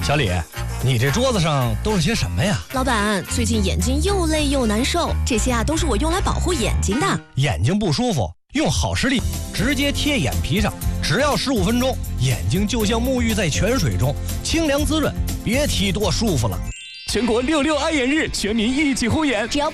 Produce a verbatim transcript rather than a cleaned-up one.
小李，你这桌子上都是些什么呀？ 老板，最近眼睛又累又难受，这些啊都是我用来保护眼睛的。 眼睛不舒服，用好视力直接贴眼皮上，只要十五分钟，眼睛就像沐浴在泉水中，清凉滋润，别提多舒服了。 全国六六爱眼日，全民一起护眼， 只要